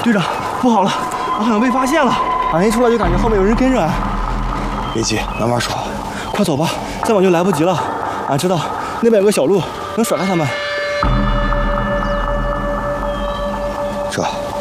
队长，不好了，俺好像被发现了。俺一出来就感觉后面有人跟着俺。别急，慢慢说，快走吧，再晚就来不及了。俺知道那边有个小路，能甩开他们。 这